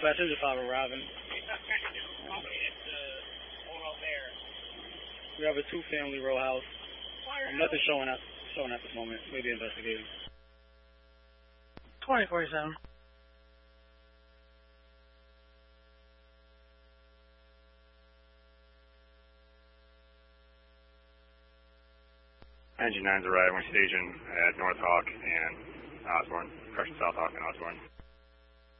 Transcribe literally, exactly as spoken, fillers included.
Passenger five arriving. We have a two-family row house. Nothing showing at showing at this moment. Maybe investigating. twenty forty-seven. Engine nine's arriving station at North Hawk and Osborne. Correction, South Hawk and Osborne.